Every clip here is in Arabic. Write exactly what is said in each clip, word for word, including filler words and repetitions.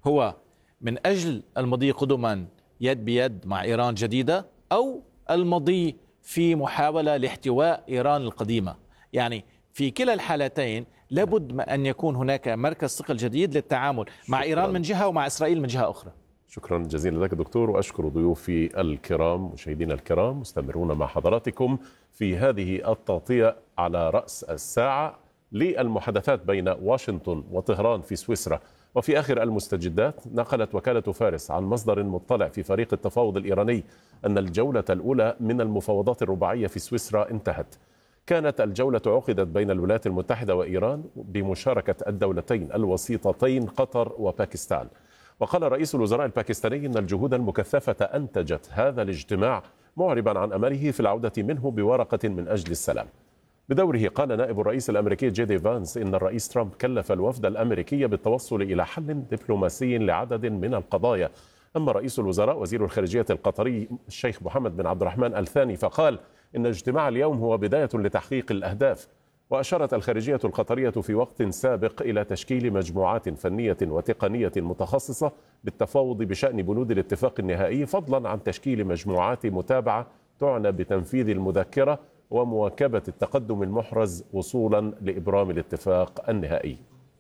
هو من أجل المضي قدما يد بيد مع إيران جديدة، أو المضي في محاولة لاحتواء إيران القديمة؟ يعني في كلا الحالتين لابد أن يكون هناك مركز ثقل جديد للتعامل مع إيران من جهة ومع إسرائيل من جهة أخرى. شكرا جزيلا لك دكتور، وأشكر ضيوفي الكرام. مشاهدينا الكرام، مستمرون مع حضراتكم في هذه التغطية على رأس الساعة للمحادثات بين واشنطن وطهران في سويسرا. وفي آخر المستجدات، نقلت وكالة فارس عن مصدر مطلع في فريق التفاوض الإيراني أن الجولة الأولى من المفاوضات الرباعية في سويسرا انتهت. كانت الجولة عقدت بين الولايات المتحدة وإيران بمشاركة الدولتين الوسيطتين قطر وباكستان. وقال رئيس الوزراء الباكستاني أن الجهود المكثفة أنتجت هذا الاجتماع، معربا عن أمله في العودة منه بورقة من أجل السلام. بدوره قال نائب الرئيس الأمريكي جي دي فانس إن الرئيس ترامب كلف الوفد الأمريكي بالتوصل إلى حل دبلوماسي لعدد من القضايا. أما رئيس الوزراء وزير الخارجية القطري الشيخ محمد بن عبد الرحمن الثاني فقال إن اجتماع اليوم هو بداية لتحقيق الأهداف. وأشارت الخارجية القطرية في وقت سابق إلى تشكيل مجموعات فنية وتقنية متخصصة بالتفاوض بشأن بنود الاتفاق النهائي، فضلا عن تشكيل مجموعات متابعة تعنى بتنفيذ المذكرة ومواكبة التقدم المحرز وصولا لإبرام الاتفاق النهائي.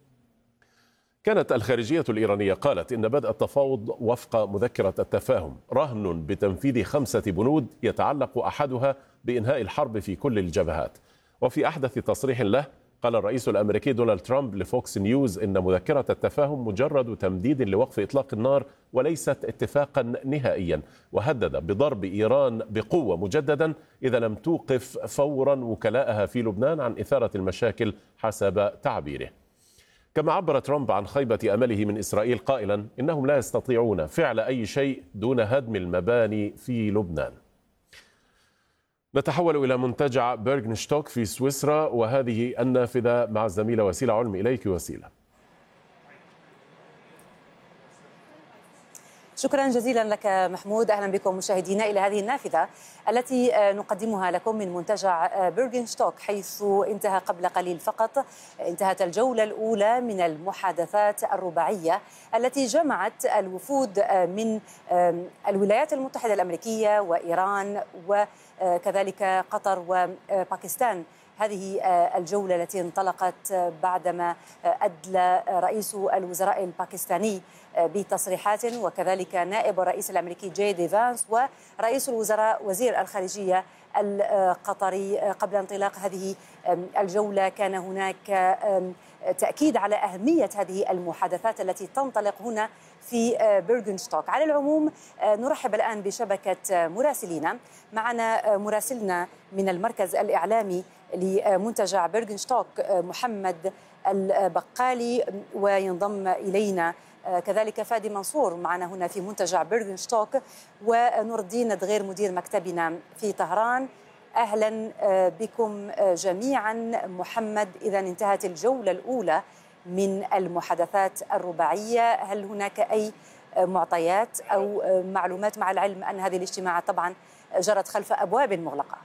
كانت الخارجية الإيرانية قالت إن بدء التفاوض وفق مذكرة التفاهم رهن بتنفيذ خمسة بنود يتعلق أحدها بإنهاء الحرب في كل الجبهات. وفي أحدث تصريح له، قال الرئيس الأمريكي دونالد ترامب لفوكس نيوز إن مذكرة التفاهم مجرد تمديد لوقف إطلاق النار وليست اتفاقا نهائيا، وهدد بضرب إيران بقوة مجددا إذا لم توقف فورا وكلاءها في لبنان عن إثارة المشاكل حسب تعبيره. كما عبر ترامب عن خيبة أمله من إسرائيل قائلا إنهم لا يستطيعون فعل أي شيء دون هدم المباني في لبنان. نتحول إلى منتجع بيرغنشتوك في سويسرا، وهذه النافذة مع الزميلة وسيلة علم. إليك وسيلة. شكرا جزيلا لك محمود. أهلا بكم مشاهدينا إلى هذه النافذة التي نقدمها لكم من منتجع بيرغنشتوك، حيث انتهى قبل قليل فقط انتهت الجولة الأولى من المحادثات الرباعية التي جمعت الوفود من الولايات المتحدة الأمريكية وإيران وكذلك قطر وباكستان. هذه الجولة التي انطلقت بعدما أدلى رئيس الوزراء الباكستاني بتصريحات، وكذلك نائب الرئيس الأمريكي جي دي فانس ورئيس الوزراء وزير الخارجية القطري. قبل انطلاق هذه الجولة كان هناك تأكيد على أهمية هذه المحادثات التي تنطلق هنا في بيرغنشتوك. على العموم نرحب الآن بشبكة مراسلينا. معنا مراسلنا من المركز الإعلامي لمنتجع بيرغنشتوك محمد البقالي، وينضم إلينا كذلك فادي منصور معنا هنا في منتجع بيرغنشتوك، ونور الدين دغير مدير مكتبنا في طهران. أهلا بكم جميعا. محمد، إذا انتهت الجولة الأولى من المحادثات الرباعية، هل هناك أي معطيات أو معلومات، مع العلم أن هذه الاجتماعات طبعا جرت خلف أبواب مغلقة؟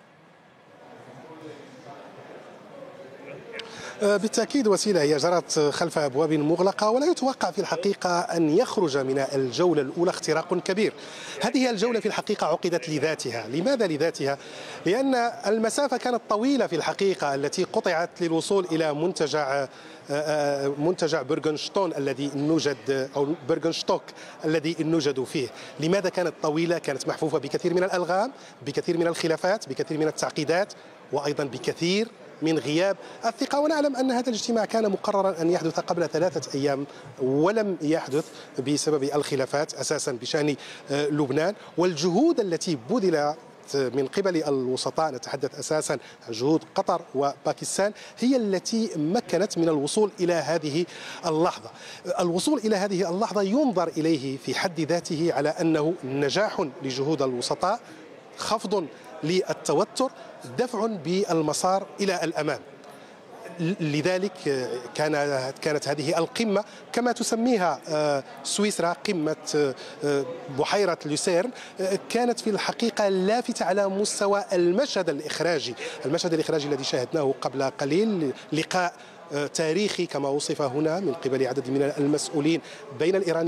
بالتأكيد وسيلة، هي جرت خلف أبواب مغلقة، ولا يتوقع في الحقيقة أن يخرج من الجولة الأولى اختراق كبير. هذه الجولة في الحقيقة عقدت لذاتها. لماذا لذاتها؟ لأن المسافة كانت طويلة في الحقيقة التي قطعت للوصول إلى منتجع منتجع بيرغنشتون الذي نوجد أو بيرغنشتوك الذي نوجد فيه. لماذا كانت طويلة؟ كانت محفوفة بكثير من الألغام، بكثير من الخلافات، بكثير من التعقيدات، وأيضا بكثير من غياب الثقة. ونعلم أن هذا الاجتماع كان مقررا أن يحدث قبل ثلاثة أيام ولم يحدث بسبب الخلافات أساسا بشأن لبنان، والجهود التي بذلت من قبل الوسطاء، نتحدث أساسا عن جهود قطر وباكستان، هي التي مكنت من الوصول إلى هذه اللحظة. الوصول إلى هذه اللحظة ينظر إليه في حد ذاته على أنه نجاح لجهود الوسطاء، خفض للتوتر، دفع بالمسار إلى الأمام. لذلك كانت كانت هذه القمة كما تسميها سويسرا، قمة بحيرة لوسيرن، كانت في الحقيقة لافتة على مستوى المشهد الإخراجي، المشهد الإخراجي الذي شاهدناه قبل قليل، لقاء تاريخي كما وصف هنا من قبل عدد من المسؤولين بين الإيرانيين